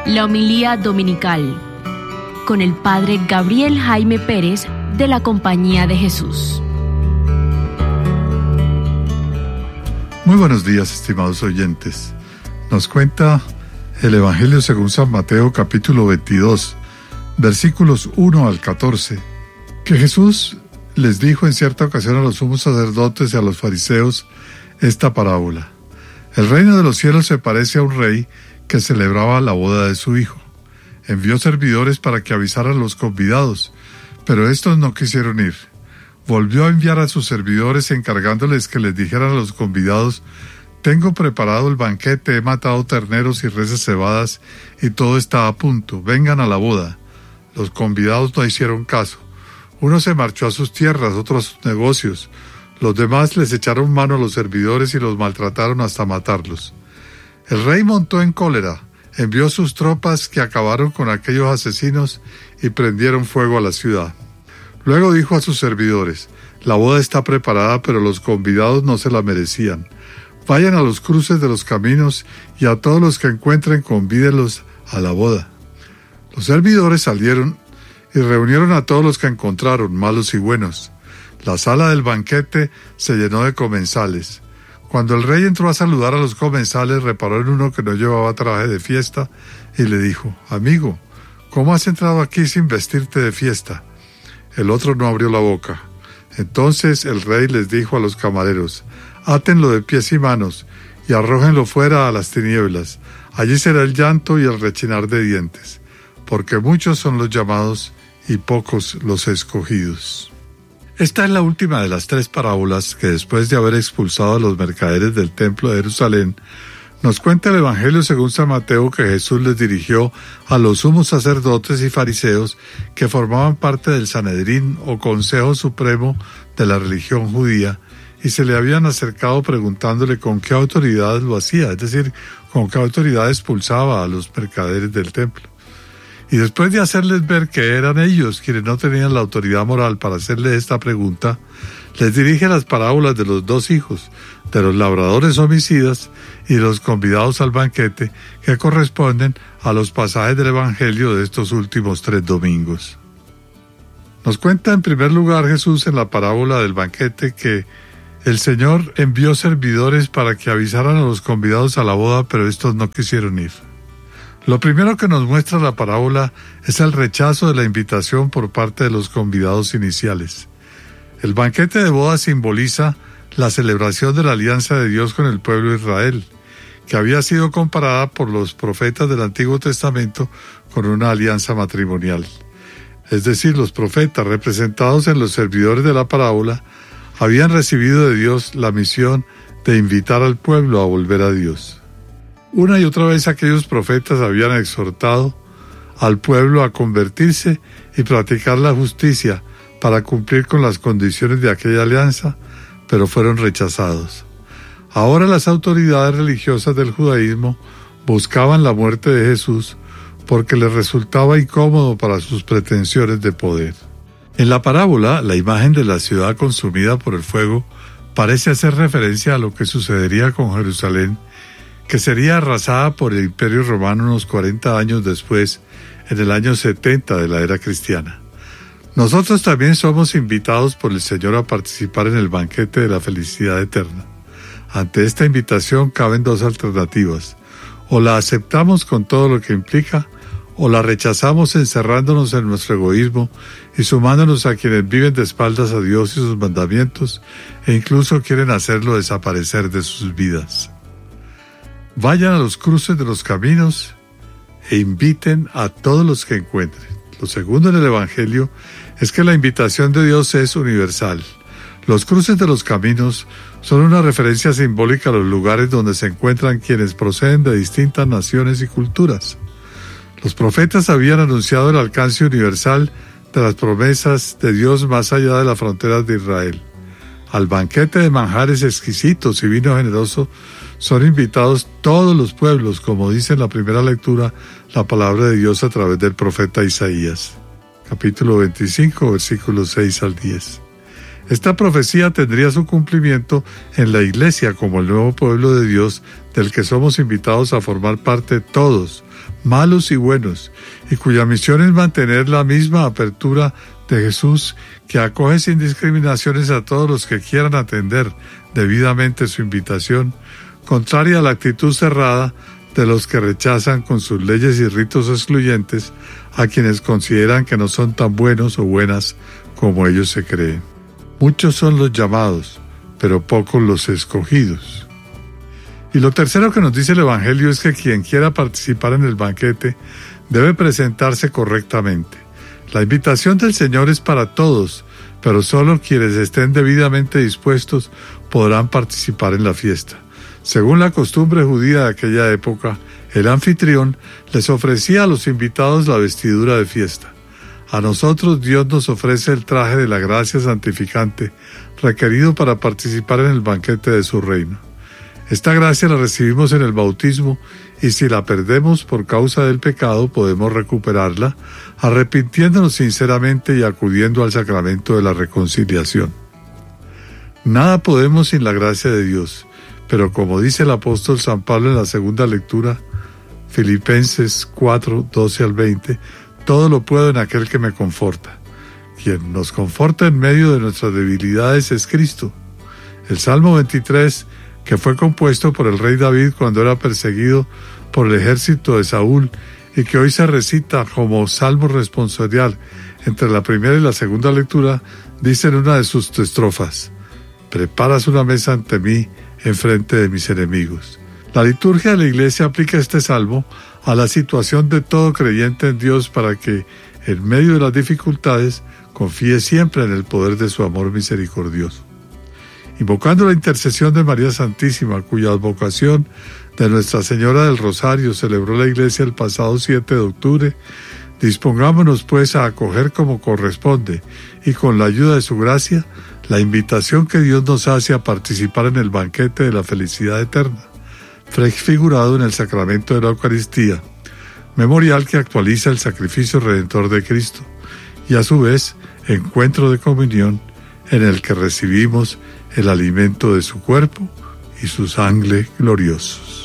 La homilía dominical con el Padre Gabriel Jaime Pérez de la Compañía de Jesús. Muy buenos días, estimados oyentes. Nos cuenta el Evangelio según San Mateo, capítulo 22, versículos 1 al 14, que Jesús les dijo en cierta ocasión a los sumos sacerdotes y a los fariseos esta parábola. El reino de los cielos se parece a un rey que celebraba la boda de su hijo. Envió servidores para que avisaran a los convidados, pero estos no quisieron ir. Volvió a enviar a sus servidores encargándoles que les dijeran a los convidados: «Tengo preparado el banquete, he matado terneros y reses cebadas, y todo está a punto. Vengan a la boda». Los convidados no hicieron caso. Uno se marchó a sus tierras, otro a sus negocios. Los demás les echaron mano a los servidores y los maltrataron hasta matarlos. El rey montó en cólera, envió sus tropas que acabaron con aquellos asesinos y prendieron fuego a la ciudad. Luego dijo a sus servidores: «La boda está preparada, pero los convidados no se la merecían. Vayan a los cruces de los caminos y a todos los que encuentren convídenlos a la boda». Los servidores salieron y reunieron a todos los que encontraron, malos y buenos. La sala del banquete se llenó de comensales. Cuando el rey entró a saludar a los comensales, reparó en uno que no llevaba traje de fiesta y le dijo: «Amigo, ¿cómo has entrado aquí sin vestirte de fiesta?». El otro no abrió la boca. Entonces el rey les dijo a los camareros: «Átenlo de pies y manos y arrójenlo fuera a las tinieblas. Allí será el llanto y el rechinar de dientes, porque muchos son los llamados y pocos los escogidos». Esta es la última de las 3 parábolas que, después de haber expulsado a los mercaderes del templo de Jerusalén, nos cuenta el Evangelio según San Mateo que Jesús les dirigió a los sumos sacerdotes y fariseos que formaban parte del Sanedrín o Consejo Supremo de la religión judía, y se le habían acercado preguntándole con qué autoridad lo hacía, es decir, con qué autoridad expulsaba a los mercaderes del templo. Y después de hacerles ver que eran ellos quienes no tenían la autoridad moral para hacerle esta pregunta, les dirige las parábolas de los 2 hijos, de los labradores homicidas y de los convidados al banquete, que corresponden a los pasajes del Evangelio de estos últimos 3 domingos. Nos cuenta en primer lugar Jesús en la parábola del banquete que el Señor envió servidores para que avisaran a los convidados a la boda, pero estos no quisieron ir. Lo primero que nos muestra la parábola es el rechazo de la invitación por parte de los convidados iniciales. El banquete de boda simboliza la celebración de la alianza de Dios con el pueblo de Israel, que había sido comparada por los profetas del Antiguo Testamento con una alianza matrimonial. Es decir, los profetas, representados en los servidores de la parábola, habían recibido de Dios la misión de invitar al pueblo a volver a Dios. Una y otra vez aquellos profetas habían exhortado al pueblo a convertirse y practicar la justicia para cumplir con las condiciones de aquella alianza, pero fueron rechazados. Ahora las autoridades religiosas del judaísmo buscaban la muerte de Jesús porque les resultaba incómodo para sus pretensiones de poder. En la parábola, la imagen de la ciudad consumida por el fuego parece hacer referencia a lo que sucedería con Jerusalén, que sería arrasada por el Imperio Romano unos 40 años después, en el año 70 de la era cristiana. Nosotros también somos invitados por el Señor a participar en el banquete de la felicidad eterna. Ante esta invitación caben 2 alternativas: o la aceptamos con todo lo que implica, o la rechazamos encerrándonos en nuestro egoísmo y sumándonos a quienes viven de espaldas a Dios y sus mandamientos, e incluso quieren hacerlo desaparecer de sus vidas. Vayan a los cruces de los caminos e inviten a todos los que encuentren. Lo segundo en el Evangelio es que la invitación de Dios es universal. Los cruces de los caminos son una referencia simbólica a los lugares donde se encuentran quienes proceden de distintas naciones y culturas. Los profetas habían anunciado el alcance universal de las promesas de Dios más allá de las fronteras de Israel. Al banquete de manjares exquisitos y vino generoso son invitados todos los pueblos, como dice en la primera lectura la palabra de Dios a través del profeta Isaías, capítulo 25, versículos 6 al 10. Esta profecía tendría su cumplimiento en la Iglesia como el nuevo pueblo de Dios del que somos invitados a formar parte todos, malos y buenos, y cuya misión es mantener la misma apertura de Jesús, que acoge sin discriminaciones a todos los que quieran atender debidamente su invitación, contraria a la actitud cerrada de los que rechazan con sus leyes y ritos excluyentes a quienes consideran que no son tan buenos o buenas como ellos se creen. Muchos son los llamados, pero pocos los escogidos. Y lo tercero que nos dice el Evangelio es que quien quiera participar en el banquete debe presentarse correctamente. La invitación del Señor es para todos, pero solo quienes estén debidamente dispuestos podrán participar en la fiesta. Según la costumbre judía de aquella época, el anfitrión les ofrecía a los invitados la vestidura de fiesta. A nosotros Dios nos ofrece el traje de la gracia santificante requerido para participar en el banquete de su reino. Esta gracia la recibimos en el bautismo y si la perdemos por causa del pecado podemos recuperarla arrepintiéndonos sinceramente y acudiendo al sacramento de la reconciliación. Nada podemos sin la gracia de Dios, pero como dice el apóstol San Pablo en la segunda lectura, Filipenses 4, 12 al 20, todo lo puedo en aquel que me conforta. Quien nos conforta en medio de nuestras debilidades es Cristo. El Salmo 23, que fue compuesto por el rey David cuando era perseguido por el ejército de Saúl y que hoy se recita como salmo responsorial entre la primera y la segunda lectura, dice en una de sus estrofas: «Preparas una mesa ante mí en frente de mis enemigos». La liturgia de la Iglesia aplica este salmo a la situación de todo creyente en Dios para que, en medio de las dificultades, confíe siempre en el poder de su amor misericordioso. Invocando la intercesión de María Santísima, cuya advocación de Nuestra Señora del Rosario celebró la Iglesia el pasado 7 de octubre, dispongámonos pues a acoger como corresponde y con la ayuda de su gracia la invitación que Dios nos hace a participar en el banquete de la felicidad eterna, prefigurado en el sacramento de la Eucaristía, memorial que actualiza el sacrificio redentor de Cristo y a su vez encuentro de comunión en el que recibimos el alimento de su cuerpo y su sangre gloriosos.